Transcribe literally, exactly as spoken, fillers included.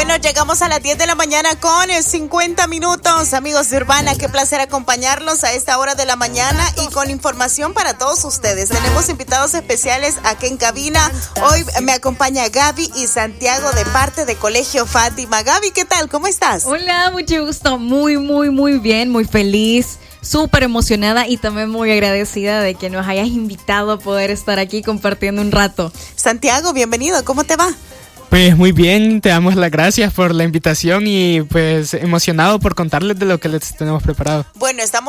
Bueno, llegamos a las diez de la mañana con cincuenta minutos. Amigos de Urbana, qué placer acompañarlos a esta hora de la mañana y con información para todos ustedes. Tenemos invitados especiales aquí en cabina. Hoy me acompaña Gaby y Santiago de parte de Colegio Fátima. Gaby, ¿qué tal? ¿Cómo estás? Hola, mucho gusto. Muy, muy, muy bien, muy feliz. Súper emocionada y también muy agradecida de que nos hayas invitado a poder estar aquí compartiendo un rato. Santiago, bienvenido. ¿Cómo te va? Pues muy bien, te damos las gracias por la invitación y pues emocionado por contarles de lo que les tenemos preparado. Bueno, estamos